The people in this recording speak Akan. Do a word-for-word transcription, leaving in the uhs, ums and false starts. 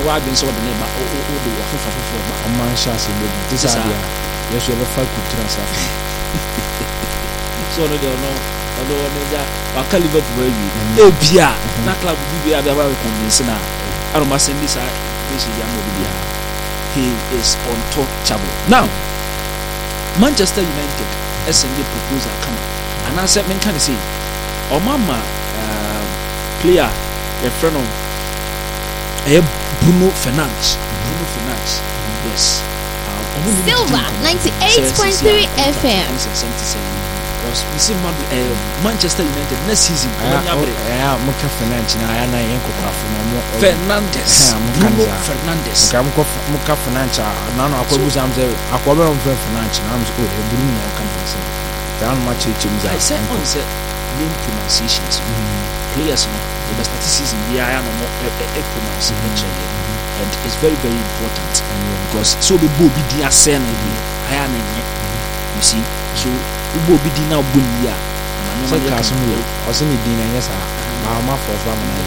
wide and so the neighbor or the waffle for a man shall say, this is yes, you have a fight with transfer. So, no, no, although I can't live up where you be. Not club be a very convincing. I don't must send this out. This is young. He is untouchable. Now, Manchester United S N D proposal come and I said, men can say, oh, mama, player, a friend of Bruno Fernandes. Bruno Fernandes, yes. Silver ninety-eight point three F M. Because we see Manchester United next season. Yeah, Muka Fernandes. I am Fernandes. Bruno Fernandes. Muka Fernandes. Now I could use a quarter of Fernandes. I'm going to Bruno Fernandes. Down much it I said on the name pronunciations. Players know the best season. Yeah, I am a pronunciation. And it's very, very important because so be Bobby Dia Sen, I am in it. You see, so Bobby Dina Bunya, I say, Casimiro, or send me dinner, yes, I'm a for one.